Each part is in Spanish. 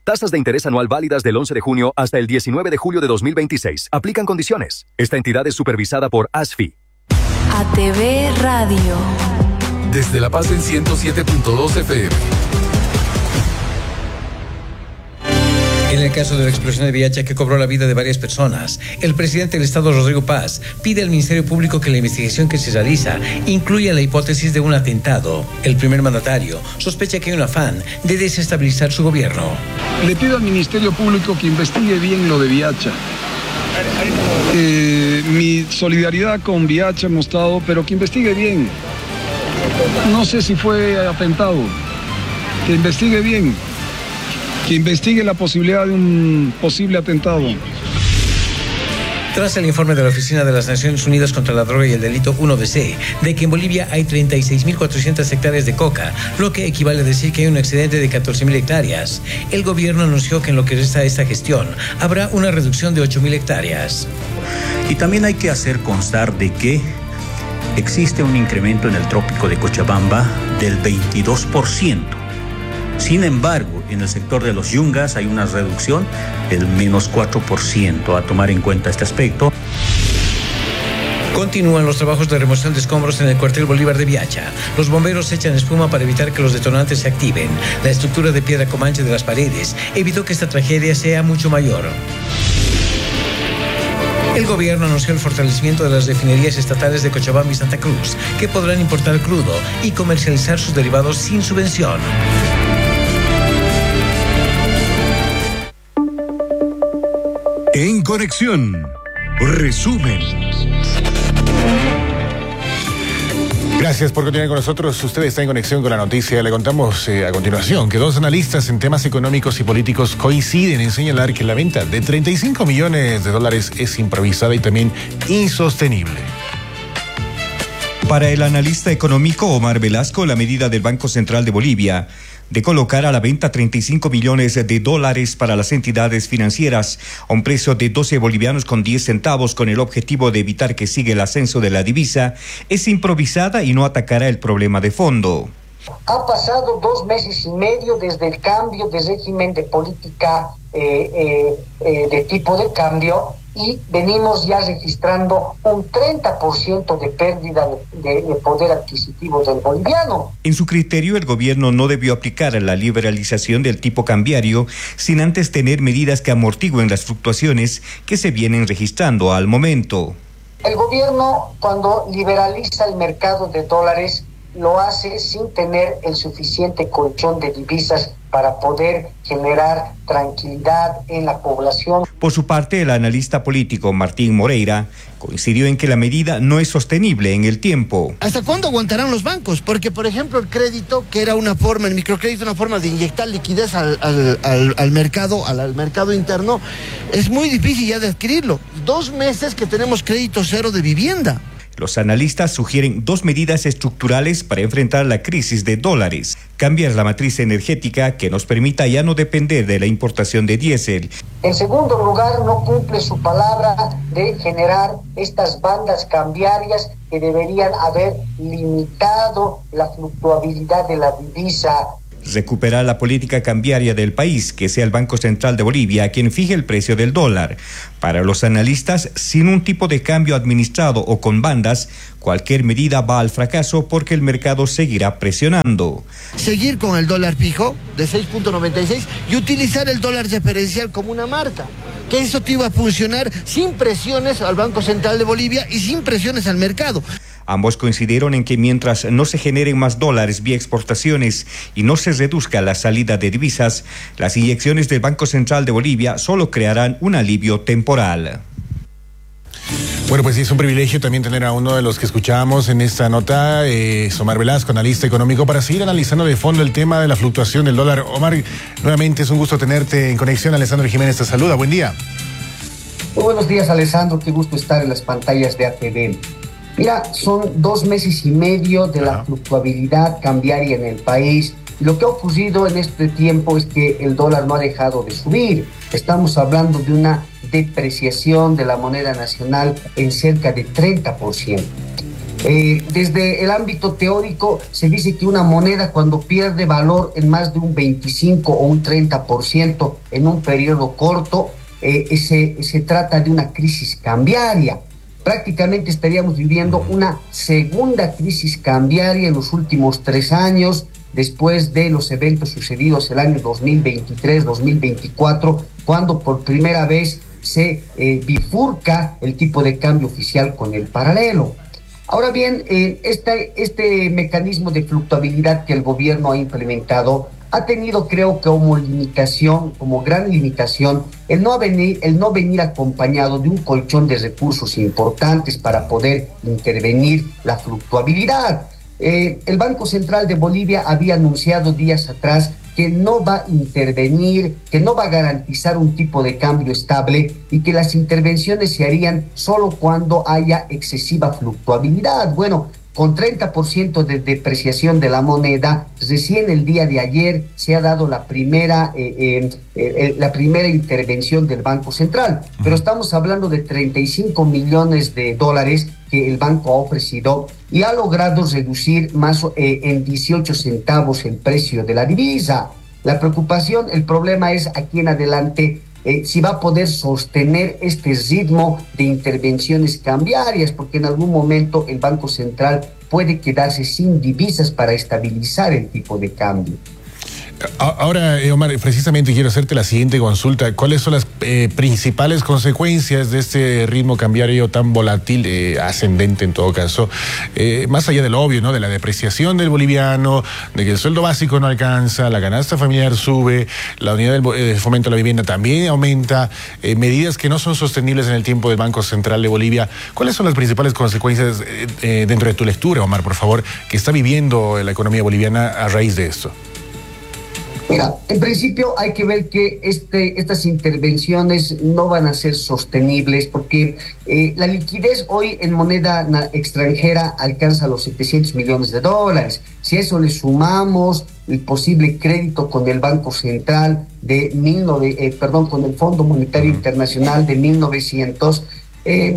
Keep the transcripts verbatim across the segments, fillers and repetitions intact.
Tasas de interés anual válidas del once de junio hasta el diecinueve de julio de dos mil veintiséis. Aplican condiciones. Esta entidad es supervisada por ASFI. A T V Radio. Desde La Paz en ciento siete punto dos F M. En el caso de la explosión de Viacha que cobró la vida de varias personas, el presidente del Estado, Rodrigo Paz, pide al Ministerio Público que la investigación que se realiza incluya la hipótesis de un atentado. El primer mandatario sospecha que hay un afán de desestabilizar su gobierno. Le pido al Ministerio Público que investigue bien lo de Viacha. Eh, mi solidaridad con Viacha he mostrado, pero que investigue bien. No sé si fue atentado. Que investigue bien. Que investigue la posibilidad de un posible atentado. Tras el informe de la Oficina de las Naciones Unidas contra la Droga y el Delito uno D C, de que en Bolivia hay treinta y seis mil cuatrocientas hectáreas de coca, lo que equivale a decir que hay un excedente de catorce mil hectáreas, el gobierno anunció que en lo que resta de esta gestión habrá una reducción de ocho mil hectáreas. Y también hay que hacer constar de que existe un incremento en el trópico de Cochabamba del veintidós por ciento. Sin embargo, en el sector de los yungas hay una reducción del menos cuatro por ciento. A tomar en cuenta este aspecto. Continúan los trabajos de remoción de escombros en el cuartel Bolívar de Viacha. Los bomberos echan espuma para evitar que los detonantes se activen. La estructura de piedra comanche de las paredes evitó que esta tragedia sea mucho mayor. El gobierno anunció el fortalecimiento de las refinerías estatales de Cochabamba y Santa Cruz, que podrán importar crudo y comercializar sus derivados sin subvención. En Conexión, resumen. Gracias por continuar con nosotros. Usted está en conexión con la noticia. Le contamos eh, a continuación que dos analistas en temas económicos y políticos coinciden en señalar que la venta de treinta y cinco millones de dólares es improvisada y también insostenible. Para el analista económico Omar Velasco, la medida del Banco Central de Bolivia de colocar a la venta treinta y cinco millones de dólares para las entidades financieras a un precio de doce bolivianos con diez centavos con el objetivo de evitar que siga el ascenso de la divisa es improvisada y no atacará el problema de fondo. Ha pasado dos meses y medio desde el cambio de régimen de política eh, eh, eh, de tipo de cambio y venimos ya registrando un treinta por ciento de pérdida de, de poder adquisitivo del boliviano. En su criterio, el gobierno no debió aplicar la liberalización del tipo cambiario sin antes tener medidas que amortigüen las fluctuaciones que se vienen registrando al momento. El gobierno, cuando liberaliza el mercado de dólares, lo hace sin tener el suficiente colchón de divisas para poder generar tranquilidad en la población. Por su parte, el analista político Martín Moreira coincidió en que la medida no es sostenible en el tiempo. ¿Hasta cuándo aguantarán los bancos? Porque, por ejemplo, el crédito, que era una forma, el microcrédito, una forma de inyectar liquidez al, al, al, al mercado, al, al mercado interno, es muy difícil ya de adquirirlo. Dos meses que tenemos crédito cero de vivienda. Los analistas sugieren dos medidas estructurales para enfrentar la crisis de dólares. Cambiar la matriz energética que nos permita ya no depender de la importación de diésel. En segundo lugar, no cumple su palabra de generar estas bandas cambiarias que deberían haber limitado la fluctuabilidad de la divisa. Recuperar la política cambiaria del país, que sea el Banco Central de Bolivia quien fije el precio del dólar. Para los analistas, sin un tipo de cambio administrado o con bandas, cualquier medida va al fracaso porque el mercado seguirá presionando. Seguir con el dólar fijo de seis punto noventa y seis y utilizar el dólar referencial como una marca. Que eso te iba a funcionar sin presiones al Banco Central de Bolivia y sin presiones al mercado. Ambos coincidieron en que mientras no se generen más dólares vía exportaciones y no se reduzca la salida de divisas, las inyecciones del Banco Central de Bolivia solo crearán un alivio temporal. Bueno, pues sí, es un privilegio también tener a uno de los que escuchábamos en esta nota, eh, Omar Velasco, analista económico, para seguir analizando de fondo el tema de la fluctuación del dólar. Omar, nuevamente es un gusto tenerte en conexión. Alessandro Jiménez te saluda, buen día. Muy buenos días, Alessandro, qué gusto estar en las pantallas de A T V. Mira, son dos meses y medio de la fluctuabilidad cambiaria en el país. Lo que ha ocurrido en este tiempo es que el dólar no ha dejado de subir. Estamos hablando de una depreciación de la moneda nacional en cerca de treinta por ciento. Eh, desde el ámbito teórico se dice que una moneda cuando pierde valor en más de un veinticinco o un treinta por ciento en un periodo corto, eh, se, se trata de una crisis cambiaria. Prácticamente estaríamos viviendo una segunda crisis cambiaria en los últimos tres años, después de los eventos sucedidos el año dos mil veintitrés dos mil veinticuatro, cuando por primera vez se eh, bifurca el tipo de cambio oficial con el paralelo. Ahora bien, eh, este, este mecanismo de fluctuabilidad que el gobierno ha implementado ha tenido, creo que como limitación, como gran limitación, el no venir, el no venir acompañado de un colchón de recursos importantes para poder intervenir la fluctuabilidad. Eh, el Banco Central de Bolivia había anunciado días atrás que no va a intervenir, que no va a garantizar un tipo de cambio estable y que las intervenciones se harían solo cuando haya excesiva fluctuabilidad. Bueno, con treinta por ciento de depreciación de la moneda, recién el día de ayer se ha dado la primera, eh, eh, eh, la primera intervención del Banco Central, pero estamos hablando de treinta y cinco millones de dólares que el banco ha ofrecido y ha logrado reducir más eh, en dieciocho centavos el precio de la divisa. La preocupación, el problema es aquí en adelante eh, si va a poder sostener este ritmo de intervenciones cambiarias, porque en algún momento el Banco Central puede quedarse sin divisas para estabilizar el tipo de cambio. Ahora, Omar, precisamente quiero hacerte la siguiente consulta. ¿Cuáles son las eh, principales consecuencias de este ritmo cambiario tan volátil, eh, ascendente en todo caso? Eh, más allá de lo obvio, ¿no? De la depreciación del boliviano, de que el sueldo básico no alcanza, la canasta familiar sube, la unidad del eh, fomento a la vivienda también aumenta, eh, medidas que no son sostenibles en el tiempo del Banco Central de Bolivia. ¿Cuáles son las principales consecuencias eh, eh, dentro de tu lectura, Omar, por favor, que está viviendo la economía boliviana a raíz de esto? Mira, en principio hay que ver que este, estas intervenciones no van a ser sostenibles porque eh, la liquidez hoy en moneda extranjera alcanza los setecientos millones de dólares. Si a eso le sumamos el posible crédito con el Banco Central de mil nove, eh, perdón, con el Fondo Monetario Internacional de mil novecientos, eh,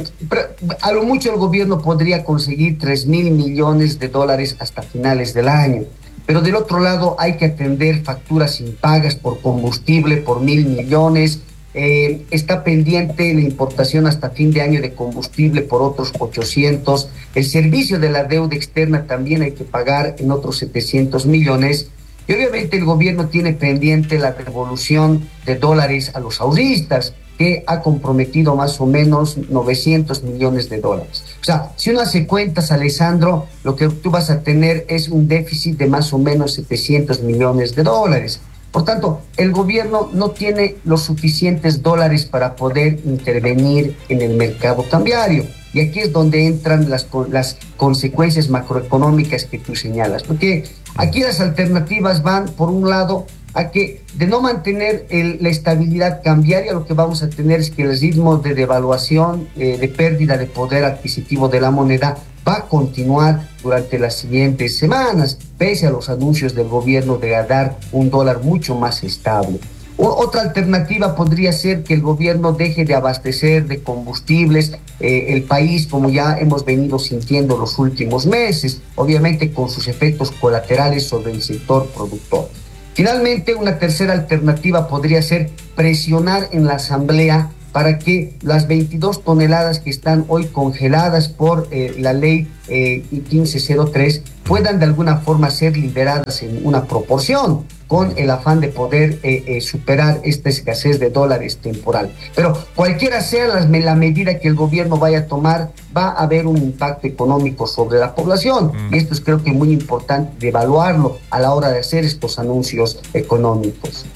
a lo mucho el gobierno podría conseguir tres mil millones de dólares hasta finales del año. Pero del otro lado hay que atender facturas impagas por combustible por mil millones, eh, está pendiente la importación hasta fin de año de combustible por otros ochocientos, el servicio de la deuda externa también hay que pagar en otros setecientos millones, y obviamente el gobierno tiene pendiente la devolución de dólares a los ahorristas, que ha comprometido más o menos novecientos millones de dólares. O sea, si uno hace cuentas, Alessandro, lo que tú vas a tener es un déficit de más o menos setecientos millones de dólares. Por tanto, el gobierno no tiene los suficientes dólares para poder intervenir en el mercado cambiario. Y aquí es donde entran las, las consecuencias macroeconómicas que tú señalas. Porque aquí las alternativas van, por un lado, a que de no mantener el, la estabilidad cambiaria, lo que vamos a tener es que el ritmo de devaluación, eh, de pérdida de poder adquisitivo de la moneda va a continuar durante las siguientes semanas, pese a los anuncios del gobierno de dar un dólar mucho más estable. O, otra alternativa podría ser que el gobierno deje de abastecer de combustibles eh, el país, como ya hemos venido sintiendo los últimos meses, obviamente con sus efectos colaterales sobre el sector productor. Finalmente, una tercera alternativa podría ser presionar en la Asamblea para que las veintidós toneladas que están hoy congeladas por eh, la ley eh, quince cero tres puedan de alguna forma ser liberadas en una proporción, con el afán de poder eh, eh, superar esta escasez de dólares temporal. Pero cualquiera sea la, la medida que el gobierno vaya a tomar, va a haber un impacto económico sobre la población. Mm. Y esto es creo que muy importante de evaluarlo a la hora de hacer estos anuncios económicos.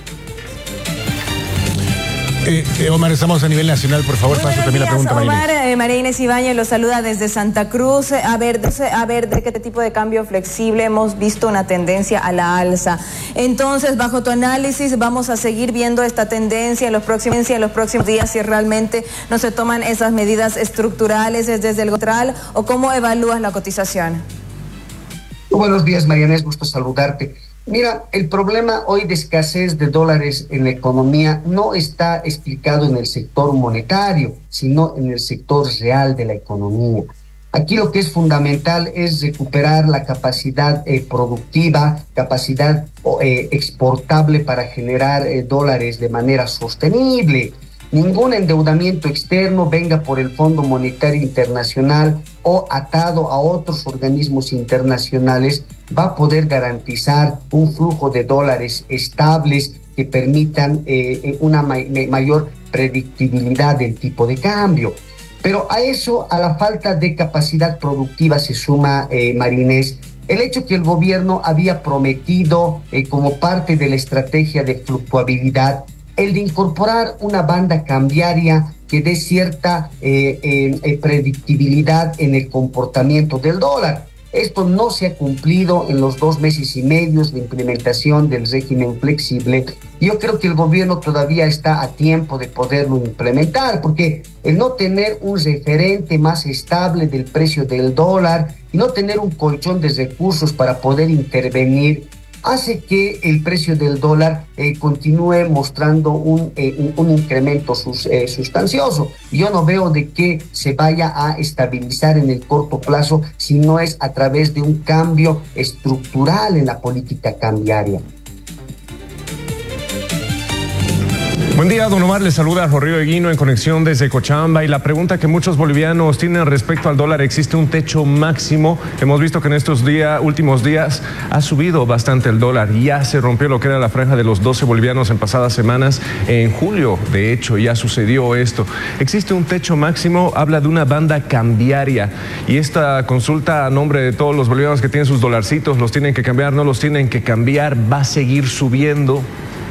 Eh, eh, Omar, estamos a nivel nacional, por favor, paso también la pregunta, María Omar, eh, María Inés Ibáñez lo saluda desde Santa Cruz. A ver, de, a ver, de qué tipo de cambio flexible hemos visto una tendencia a la alza. Entonces, bajo tu análisis, vamos a seguir viendo esta tendencia en los próximos, en los próximos días si realmente no se toman esas medidas estructurales desde el central, o cómo evalúas la cotización. Buenos días, María Inés, gusto saludarte. Mira, el problema hoy de escasez de dólares en la economía no está explicado en el sector monetario, sino en el sector real de la economía. Aquí lo que es fundamental es recuperar la capacidad eh, productiva, capacidad eh, exportable para generar eh, dólares de manera sostenible. Ningún endeudamiento externo, venga por el Fondo Monetario Internacional o atado a otros organismos internacionales, va a poder garantizar un flujo de dólares estables que permitan eh, una ma- mayor predictibilidad del tipo de cambio. Pero a eso, a la falta de capacidad productiva, se suma, eh, Marinés, el hecho que el gobierno había prometido, eh, como parte de la estrategia de fluctuabilidad, el de incorporar una banda cambiaria que dé cierta eh, eh, eh, predictibilidad en el comportamiento del dólar. Esto no se ha cumplido en los dos meses y medio de implementación del régimen flexible. Yo creo que el gobierno todavía está a tiempo de poderlo implementar, porque el no tener un referente más estable del precio del dólar y no tener un colchón de recursos para poder intervenir hace que el precio del dólar eh, continúe mostrando un, eh, un, un incremento sus, eh, sustancioso. Yo no veo de que se vaya a estabilizar en el corto plazo si no es a través de un cambio estructural en la política cambiaria. Buen día, don Omar, le saluda Rodrigo Eguino en conexión desde Cochabamba, y la pregunta que muchos bolivianos tienen respecto al dólar: ¿existe un techo máximo? Hemos visto que en estos días, últimos días ha subido bastante el dólar, ya se rompió lo que era la franja de los doce bolivianos en pasadas semanas. En julio, de hecho, ya sucedió esto. ¿Existe un techo máximo? Habla de una banda cambiaria, y esta consulta a nombre de todos los bolivianos que tienen sus dolarcitos: ¿los tienen que cambiar? ¿No los tienen que cambiar? ¿Va a seguir subiendo?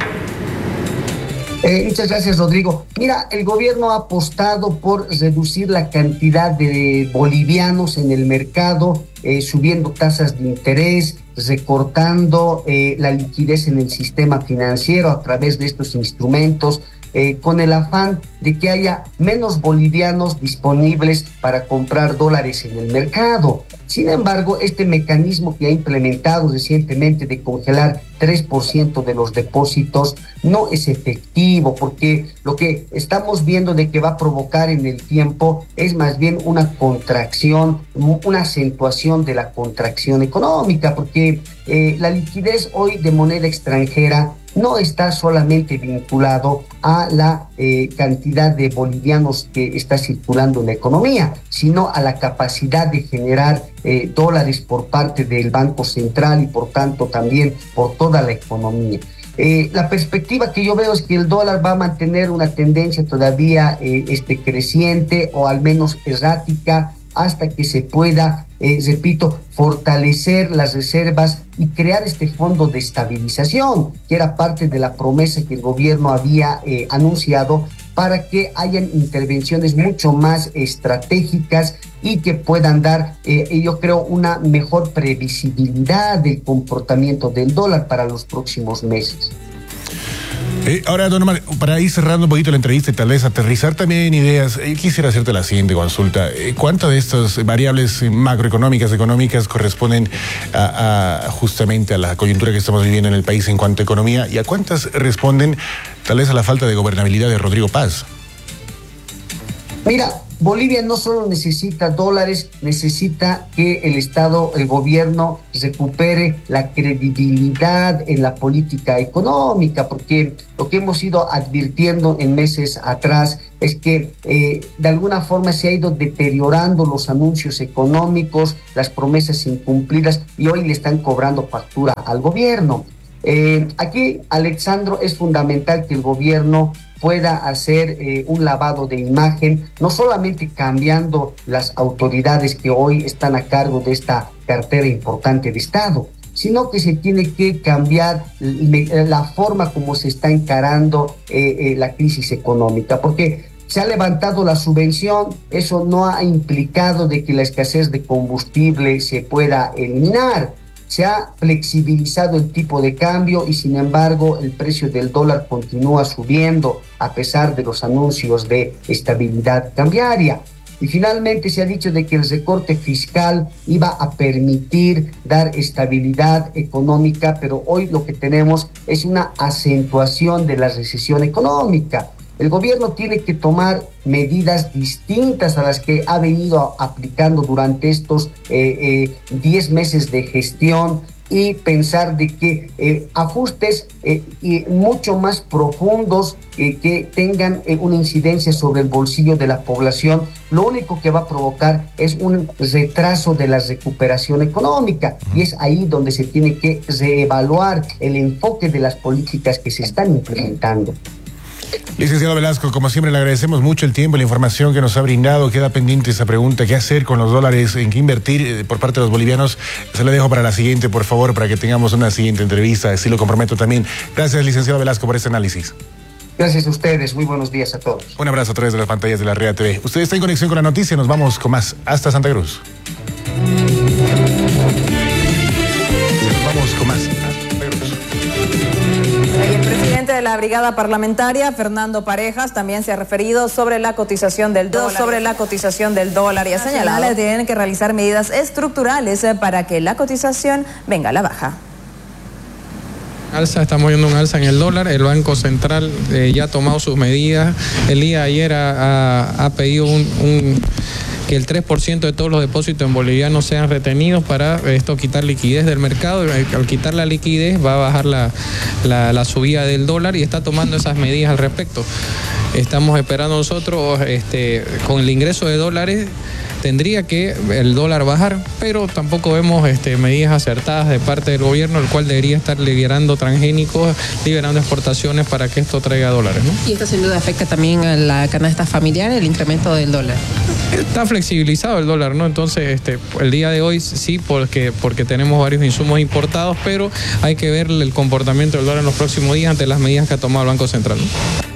Eh, muchas gracias, Rodrigo. Mira, el gobierno ha apostado por reducir la cantidad de bolivianos en el mercado, eh, subiendo tasas de interés, recortando eh, la liquidez en el sistema financiero a través de estos instrumentos, eh, con el afán de que haya menos bolivianos disponibles para comprar dólares en el mercado. Sin embargo, este mecanismo que ha implementado recientemente de congelar tres por ciento de los depósitos no es efectivo, porque lo que estamos viendo de que va a provocar en el tiempo es más bien una contracción, una acentuación de la contracción económica, porque eh, la liquidez hoy de moneda extranjera no está solamente vinculado a la eh, cantidad de bolivianos que está circulando en la economía, sino a la capacidad de generar eh, dólares por parte del Banco Central y por tanto también por toda la economía. Eh, la perspectiva que yo veo es que el dólar va a mantener una tendencia todavía eh, este, creciente, o al menos errática, hasta que se pueda, eh, repito, fortalecer las reservas y crear este fondo de estabilización, que era parte de la promesa que el gobierno había eh, anunciado, para que hayan intervenciones mucho más estratégicas y que puedan dar, eh, yo creo, una mejor previsibilidad del comportamiento del dólar para los próximos meses. Eh, ahora, don Omar, para ir cerrando un poquito la entrevista y tal vez aterrizar también en ideas, eh, quisiera hacerte la siguiente consulta. Eh, ¿Cuántas de estas variables macroeconómicas, económicas, corresponden a, a justamente a la coyuntura que estamos viviendo en el país en cuanto a economía, y a cuántas responden tal vez a la falta de gobernabilidad de Rodrigo Paz? Mira, Bolivia no solo necesita dólares, necesita que el Estado, el gobierno, recupere la credibilidad en la política económica, porque lo que hemos ido advirtiendo en meses atrás es que eh, de alguna forma se ha ido deteriorando los anuncios económicos, las promesas incumplidas, y hoy le están cobrando factura al gobierno. Eh, aquí, Alexandro, es fundamental que el gobierno pueda hacer eh, un lavado de imagen, no solamente cambiando las autoridades que hoy están a cargo de esta cartera importante de Estado, sino que se tiene que cambiar la forma como se está encarando eh, eh, la crisis económica, porque se ha levantado la subvención, eso no ha implicado de que la escasez de combustible se pueda eliminar. Se ha flexibilizado el tipo de cambio y sin embargo el precio del dólar continúa subiendo a pesar de los anuncios de estabilidad cambiaria. Y finalmente se ha dicho de que el recorte fiscal iba a permitir dar estabilidad económica, pero hoy lo que tenemos es una acentuación de la recesión económica. El gobierno tiene que tomar medidas distintas a las que ha venido aplicando durante estos eh, eh, diez meses de gestión, y pensar de que eh, ajustes eh, y mucho más profundos eh, que tengan eh, una incidencia sobre el bolsillo de la población, lo único que va a provocar es un retraso de la recuperación económica, y es ahí donde se tiene que reevaluar el enfoque de las políticas que se están implementando. Licenciado Velasco, como siempre le agradecemos mucho el tiempo y la información que nos ha brindado. Queda pendiente esa pregunta, ¿qué hacer con los dólares? ¿En qué invertir eh, por parte de los bolivianos? Se la dejo para la siguiente, por favor, para que tengamos una siguiente entrevista, así lo comprometo también. Gracias, licenciado Velasco, por este análisis. Gracias a ustedes, muy buenos días a todos. Un abrazo a través de las pantallas de la Rea T V. Usted está en conexión con la noticia, nos vamos con más hasta Santa Cruz. Nos vamos con más. El presidente de la brigada parlamentaria, Fernando Parejas, también se ha referido sobre la cotización del dólar, sobre la cotización del dólar y ha señalado que tienen que realizar medidas estructurales para que la cotización venga a la baja. Alza, estamos viendo un alza en el dólar. El Banco Central eh, ya ha tomado sus medidas. El día de ayer ha, ha, ha pedido un, un, que el tres por ciento de todos los depósitos en bolivianos sean retenidos para esto quitar liquidez del mercado. Al quitar la liquidez va a bajar la, la, la subida del dólar y está tomando esas medidas al respecto. Estamos esperando nosotros, este, con el ingreso de dólares, tendría que el dólar bajar, pero tampoco vemos este, medidas acertadas de parte del gobierno, el cual debería estar liberando transgénicos, liberando exportaciones para que esto traiga dólares, ¿no? Y esto sin duda afecta también a la canasta familiar, el incremento del dólar. Está flexibilizado el dólar, ¿no? Entonces, este, el día de hoy sí, porque, porque tenemos varios insumos importados, pero hay que ver el comportamiento del dólar en los próximos días ante las medidas que ha tomado el Banco Central, ¿no?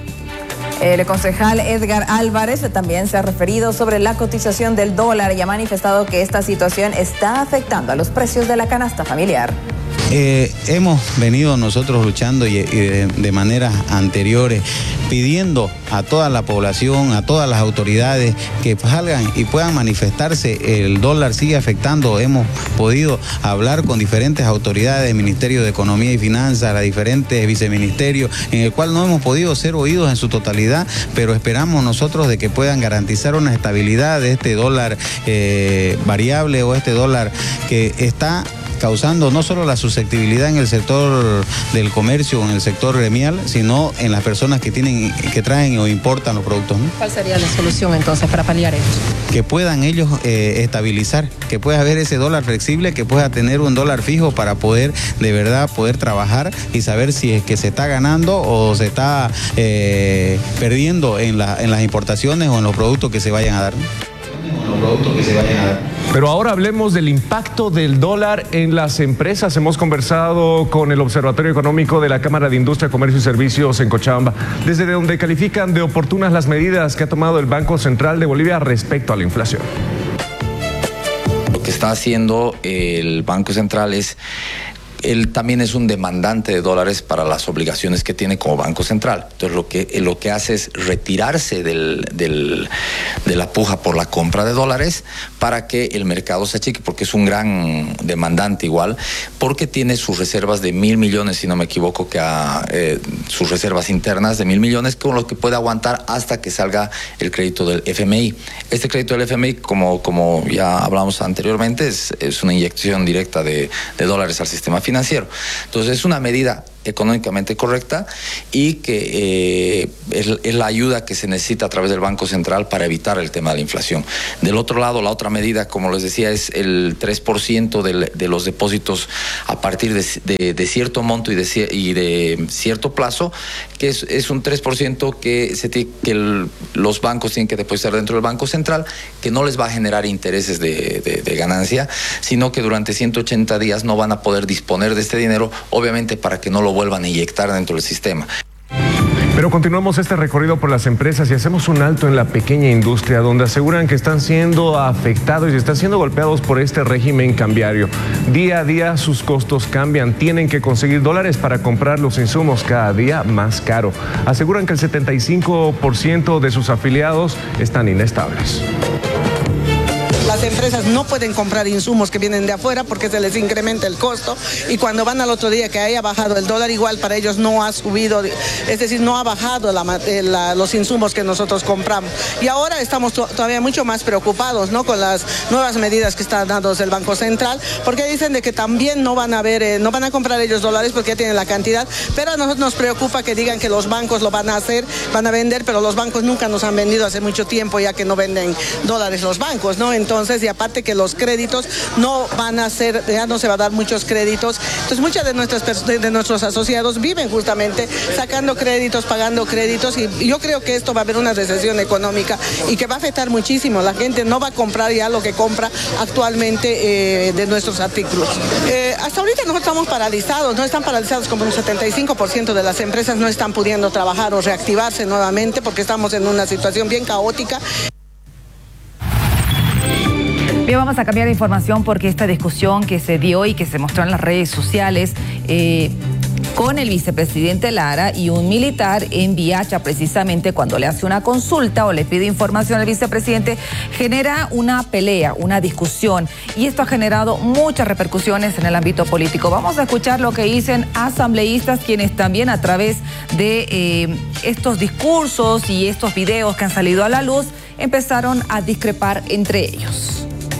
El concejal Edgar Álvarez también se ha referido sobre la cotización del dólar y ha manifestado que esta situación está afectando a los precios de la canasta familiar. Eh, hemos venido nosotros luchando y, y de, de maneras anteriores pidiendo a toda la población, a todas las autoridades que salgan y puedan manifestarse. El dólar sigue afectando. Hemos podido hablar con diferentes autoridades del Ministerio de Economía y Finanzas, las diferentes viceministerios, en el cual no hemos podido ser oídos en su totalidad, pero esperamos nosotros de que puedan garantizar una estabilidad de este dólar eh, variable o este dólar que está causando no solo la susceptibilidad en el sector del comercio o en el sector gremial, sino en las personas que tienen, que traen o importan los productos, ¿no? ¿Cuál sería la solución entonces para paliar esto? Que puedan ellos eh, estabilizar, que pueda haber ese dólar flexible, que pueda tener un dólar fijo para poder de verdad poder trabajar y saber si es que se está ganando o se está eh, perdiendo en, la, en las importaciones o en los productos que se vayan a dar, ¿no? Los productos que se vayan a dar. Pero ahora hablemos del impacto del dólar en las empresas. Hemos conversado con el Observatorio Económico de la Cámara de Industria, Comercio y Servicios en Cochabamba, desde donde califican de oportunas las medidas que ha tomado el Banco Central de Bolivia respecto a la inflación. Lo que está haciendo el Banco Central es... Él también es un demandante de dólares para las obligaciones que tiene como Banco Central. Entonces lo que, lo que hace es retirarse del, del, de la puja por la compra de dólares para que el mercado se achique, porque es un gran demandante igual, porque tiene sus reservas de mil millones, si no me equivoco, que ha, eh, sus reservas internas de mil millones, con lo que puede aguantar hasta que salga el crédito del F M I. Este crédito del F M I, como, como ya hablamos anteriormente, es, es una inyección directa de, de dólares al sistema financiero. financiero. Entonces es una medida económicamente correcta y que eh, es, es la ayuda que se necesita a través del Banco Central para evitar el tema de la inflación. Del otro lado, la otra medida, como les decía, es el tres por ciento de, de los depósitos a partir de, de, de cierto monto y de, y de cierto plazo, que es, es un tres por ciento que, se tiene, que el, los bancos tienen que depositar dentro del Banco Central, que no les va a generar intereses de, de, de ganancia, sino que durante ciento ochenta días no van a poder disponer de este dinero, obviamente para que no lo vuelvan a inyectar dentro del sistema. Pero continuamos este recorrido por las empresas y hacemos un alto en la pequeña industria, donde aseguran que están siendo afectados y están siendo golpeados por este régimen cambiario. Día a día sus costos cambian, tienen que conseguir dólares para comprar los insumos cada día más caro. Aseguran que el setenta y cinco por ciento de sus afiliados están inestables. Las las empresas no pueden comprar insumos que vienen de afuera porque se les incrementa el costo, y cuando van al otro día que haya bajado el dólar, igual para ellos no ha subido, es decir, no ha bajado la, la, los insumos que nosotros compramos. Y ahora estamos to todavía mucho más preocupados, ¿no?, con las nuevas medidas que está dando el Banco Central, porque dicen de que también no van a ver, eh, no van a comprar ellos dólares porque ya tienen la cantidad, pero a nosotros nos preocupa que digan que los bancos lo van a hacer, van a vender, pero los bancos nunca nos han vendido hace mucho tiempo ya que no venden dólares los bancos, ¿no? Entonces, y aparte que los créditos no van a ser, ya no se va a dar muchos créditos, entonces muchas de nuestras de, de nuestros asociados viven justamente sacando créditos, pagando créditos, y yo creo que esto va a haber una recesión económica y que va a afectar muchísimo. La gente no va a comprar ya lo que compra actualmente eh, de nuestros artículos. Eh, hasta ahorita nosotros estamos paralizados, no están paralizados como un setenta y cinco por ciento de las empresas no están pudiendo trabajar o reactivarse nuevamente porque estamos en una situación bien caótica. Bien, vamos a cambiar de información porque esta discusión que se dio y que se mostró en las redes sociales eh, con el vicepresidente Lara y un militar en Viacha, precisamente cuando le hace una consulta o le pide información al vicepresidente, genera una pelea, una discusión, y esto ha generado muchas repercusiones en el ámbito político. Vamos a escuchar lo que dicen asambleístas, quienes también a través de eh, estos discursos y estos videos que han salido a la luz empezaron a discrepar entre ellos.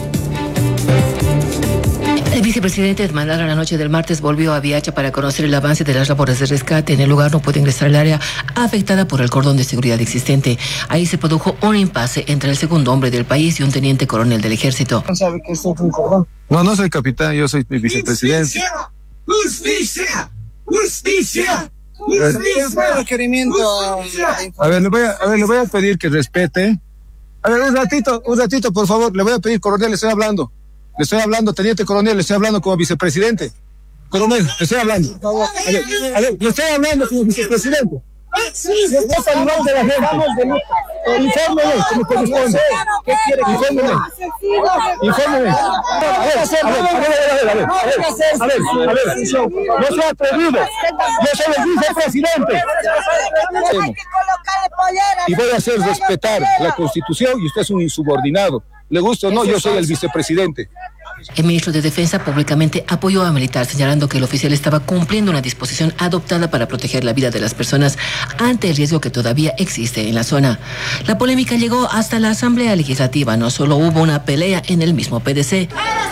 El vicepresidente Edmanara la noche del martes volvió a Viacha para conocer el avance de las labores de rescate. En el lugar no puede ingresar al área afectada por el cordón de seguridad existente. Ahí se produjo un impasse entre el segundo hombre del país y un teniente coronel del ejército. ¿Sabe que esto es un cordón? No, no soy capitán, yo soy mi vicepresidente. ¡Justicia! ¡Justicia! ¡Justicia! Requerimiento. A ver, le voy a, a ver, le voy a pedir que respete. A ver, un ratito, un ratito, por favor. Le voy a pedir, coronel, le estoy hablando. Le estoy hablando, teniente coronel, le estoy hablando como vicepresidente. Coronel, le estoy hablando. A ver, a ver, le estoy hablando como vicepresidente. No saludamos de la gente. Infórmeme, como corresponde. ¿Qué quiere? Infórmeme. Infórmeme. A ver, a ver, a ver, a ver, a ver, a ver, a ver, no sea atrevido. Yo soy el vicepresidente. Y voy a hacer respetar la Constitución y usted es un insubordinado. Le gusta o no, yo soy el vicepresidente. El ministro de Defensa públicamente apoyó a militar, señalando que el oficial estaba cumpliendo una disposición adoptada para proteger la vida de las personas ante el riesgo que todavía existe en la zona. La polémica llegó hasta la Asamblea Legislativa. No solo hubo una pelea en el mismo P D C.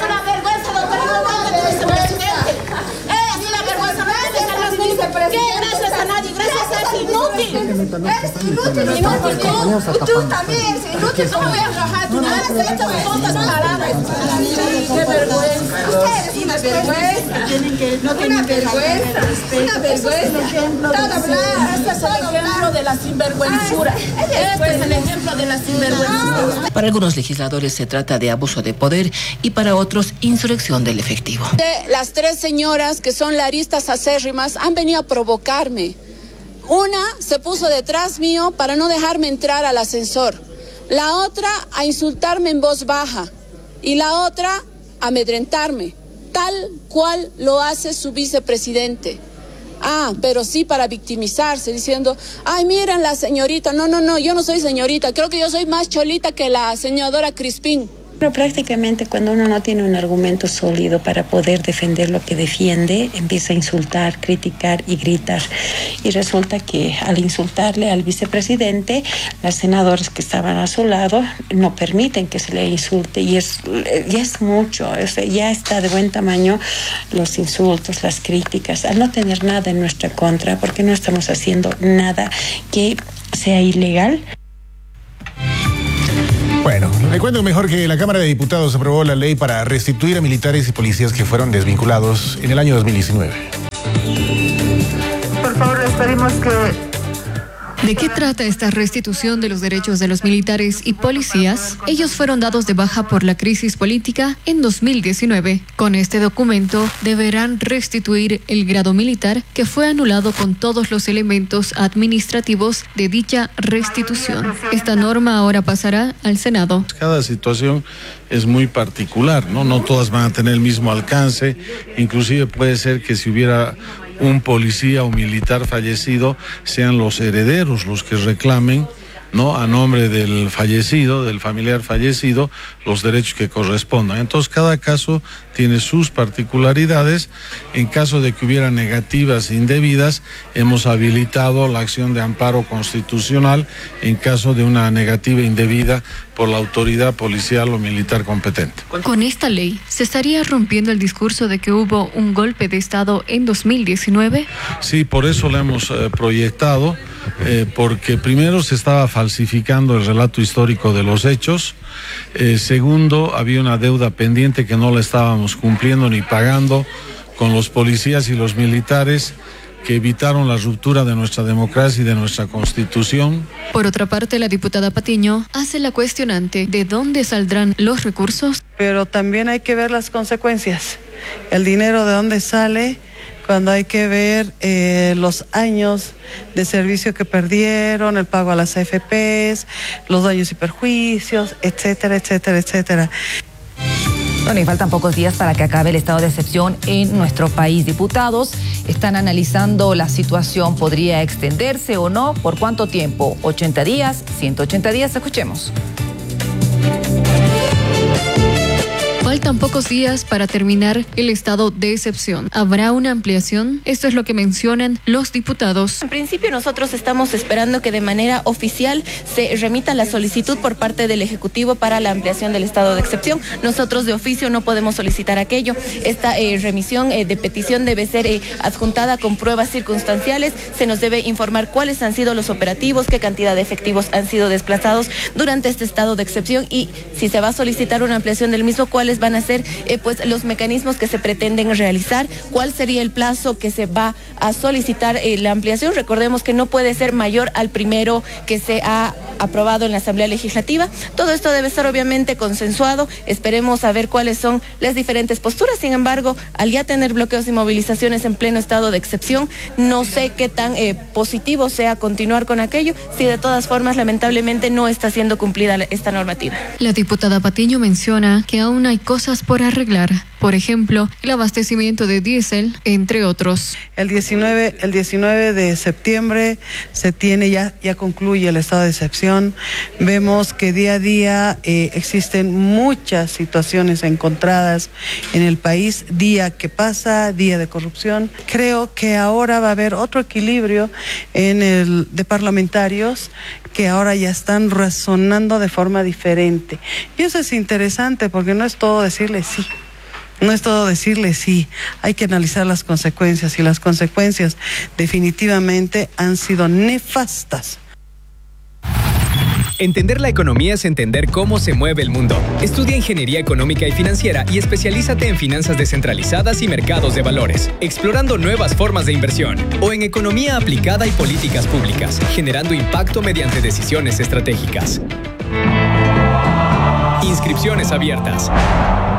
Eres inútil, inútil, tú, tú también eres inútil, ¿cómo voy a trabajar? Tú no has hecho tontas paradas. ¡Qué vergüenza! Ustedes una vergüenza. Tienen que, no tienen que vergüenza, una vergüenza. Todo hablar, este es el ejemplo de la sinvergüenzura. Este es el ejemplo de la sinvergüenzura. Para algunos legisladores se trata de abuso de poder y para otros insurrección del efectivo. Las tres señoras que son laristas acérrimas han venido a provocarme. Una se puso detrás mío para no dejarme entrar al ascensor. La otra a insultarme en voz baja. Y la otra a amedrentarme, tal cual lo hace su vicepresidente. Ah, pero sí para victimizarse, diciendo, ay, miren la señorita. No, no, no, yo no soy señorita. Creo que yo soy más cholita que la senadora Crispín. Pero prácticamente cuando uno no tiene un argumento sólido para poder defender lo que defiende, empieza a insultar, criticar y gritar. Y resulta que al insultarle al vicepresidente, las senadoras que estaban a su lado no permiten que se le insulte. Y es, ya es mucho, es, ya está de buen tamaño los insultos, las críticas, al no tener nada en nuestra contra, porque no estamos haciendo nada que sea ilegal. Bueno, le cuento mejor que la Cámara de Diputados aprobó la ley para restituir a militares y policías que fueron desvinculados en el año dos mil diecinueve. Por favor, les pedimos que... ¿De qué trata esta restitución de los derechos de los militares y policías? Ellos fueron dados de baja por la crisis política en dos mil diecinueve. Con este documento deberán restituir el grado militar que fue anulado con todos los elementos administrativos de dicha restitución. Esta norma ahora pasará al Senado. Cada situación es muy particular, ¿no? No todas van a tener el mismo alcance. Inclusive puede ser que si hubiera un policía o militar fallecido, sean los herederos los que reclamen ¿no?, a nombre del fallecido, del familiar fallecido, los derechos que correspondan. Entonces, cada caso tiene sus particularidades. En caso de que hubiera negativas indebidas, hemos habilitado la acción de amparo constitucional en caso de una negativa indebida por la autoridad policial o militar competente. Con esta ley, ¿se estaría rompiendo el discurso de que hubo un golpe de Estado en dos mil diecinueve? Sí, por eso lo hemos eh, proyectado, eh, porque primero se estaba falsificando el relato histórico de los hechos, eh, segundo, había una deuda pendiente que no la estábamos cumpliendo ni pagando con los policías y los militares que evitaron la ruptura de nuestra democracia y de nuestra Constitución. Por otra parte, la diputada Patiño hace la cuestionante de dónde saldrán los recursos. Pero también hay que ver las consecuencias. El dinero de dónde sale, cuando hay que ver eh, los años de servicio que perdieron, el pago a las A F Pes, los daños y perjuicios, etcétera, etcétera, etcétera. Bueno, y faltan pocos días para que acabe el estado de excepción en nuestro país. Diputados están analizando la situación. ¿Podría extenderse o no? ¿Por cuánto tiempo? ¿ochenta días? ¿ciento ochenta días? Escuchemos. Faltan pocos días para terminar el estado de excepción. ¿Habrá una ampliación? Esto es lo que mencionan los diputados. En principio nosotros estamos esperando que de manera oficial se remita la solicitud por parte del Ejecutivo para la ampliación del estado de excepción. Nosotros de oficio no podemos solicitar aquello. Esta eh, remisión eh, de petición debe ser eh, adjuntada con pruebas circunstanciales. Se nos debe informar cuáles han sido los operativos, qué cantidad de efectivos han sido desplazados durante este estado de excepción y si se va a solicitar una ampliación del mismo, cuáles van a ser eh, pues los mecanismos que se pretenden realizar, cuál sería el plazo que se va a solicitar eh, la ampliación. Recordemos que no puede ser mayor al primero que se ha aprobado en la Asamblea Legislativa. Todo esto debe ser obviamente consensuado. Esperemos a ver cuáles son las diferentes posturas. Sin embargo, al ya tener bloqueos y movilizaciones en pleno estado de excepción, no sé qué tan eh, positivo sea continuar con aquello, si de todas formas lamentablemente no está siendo cumplida esta normativa. La diputada Patiño menciona que aún hay cosas por arreglar, por ejemplo, el abastecimiento de diésel, entre otros. El diecinueve, el diecinueve de septiembre se tiene ya, ya concluye el estado de excepción. Vemos que día a día eh, existen muchas situaciones encontradas en el país, día que pasa, día de corrupción. Creo que ahora va a haber otro equilibrio en el de parlamentarios que ahora ya están razonando de forma diferente. Y eso es interesante porque no es todo decirle sí. No es todo decirle sí, hay que analizar las consecuencias y las consecuencias definitivamente han sido nefastas. Entender la economía es entender cómo se mueve el mundo. Estudia Ingeniería Económica y Financiera y especialízate en finanzas descentralizadas y mercados de valores, explorando nuevas formas de inversión, o en Economía Aplicada y Políticas Públicas, generando impacto mediante decisiones estratégicas. Inscripciones abiertas.